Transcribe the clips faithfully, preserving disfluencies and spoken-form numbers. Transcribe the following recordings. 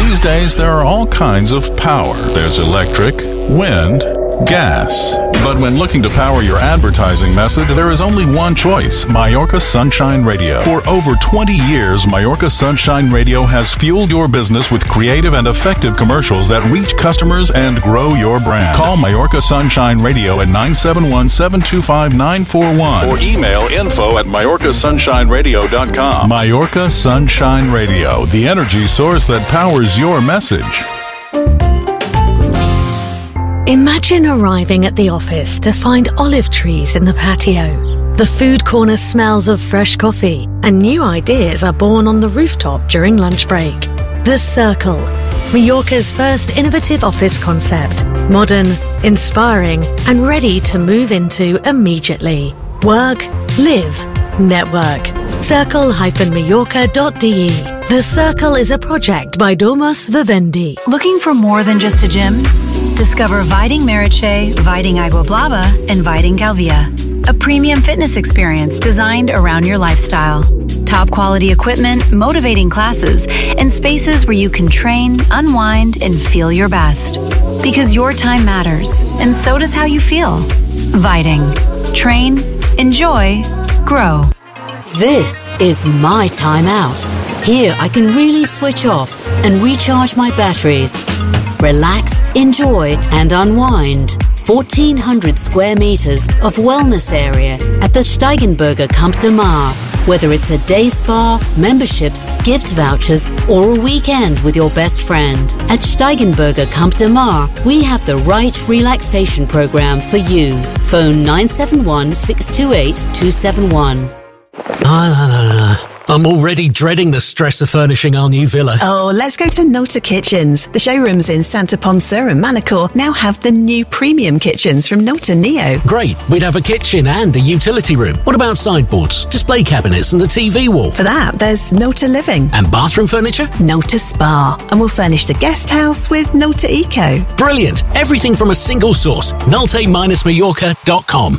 These days, there are all kinds of power. There's electric, wind, gas. But when looking to power your advertising message, there is only one choice: Mallorca Sunshine Radio. For over twenty years, Mallorca Sunshine Radio has fueled your business with creative and effective commercials that reach customers and grow your brand. Call Mallorca Sunshine Radio at nine seven one, seven two five, nine four one or email info at mallorca sunshine radio dot com. Mallorca Sunshine Radio, the energy source that powers your message. Imagine arriving at the office to find olive trees in the patio. The food corner smells of fresh coffee, and new ideas are born on the rooftop during lunch break. The Circle, Mallorca's first innovative office concept. Modern, inspiring, and ready to move into immediately. Work, live, network. circle dash mallorca dot d e. The Circle is a project by Domus Vivendi. Looking for more than just a gym? Discover Viding Meritxell, Viding Agua Blava, and Viding Galvia. A premium fitness experience designed around your lifestyle. Top quality equipment, motivating classes, and spaces where you can train, unwind, and feel your best. Because your time matters, and so does how you feel. Viding. Train, enjoy, grow. This is my time out. Here I can really switch off and recharge my batteries. Relax, enjoy, and unwind. fourteen hundred square meters of wellness area at the Steigenberger Camp de Mar. Whether it's a day spa, memberships, gift vouchers, or a weekend with your best friend. At Steigenberger Camp de Mar, we have the right relaxation program for you. Phone nine seven one, six two eight, two seven one. Ah, I'm already dreading the stress of furnishing our new villa. Oh, let's go to Nota Kitchens. The showrooms in Santa Ponsa and Manacor now have the new premium kitchens from Nota Neo. Great. We'd have a kitchen and a utility room. What about sideboards, display cabinets and a T V wall? For that, there's Nota Living. And bathroom furniture? Nota Spa. And we'll furnish the guest house with Nota Eco. Brilliant. Everything from a single source. nolte dash mallorca dot com.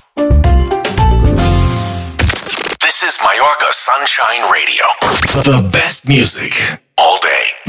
This is Mallorca Sunshine Radio. The best music all day.